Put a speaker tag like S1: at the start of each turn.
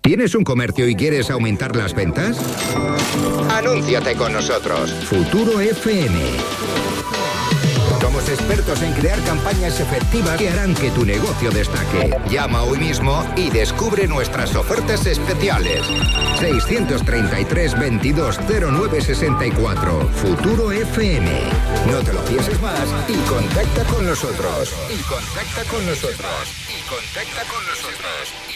S1: ¿Tienes un comercio y quieres aumentar las ventas? Anúnciate con nosotros. Futuro FM. Somos expertos en crear campañas efectivas que harán que tu negocio destaque. Llama hoy mismo y descubre nuestras ofertas especiales. 633 22 09 64. Futuro FM. No te lo pienses más y contacta con nosotros.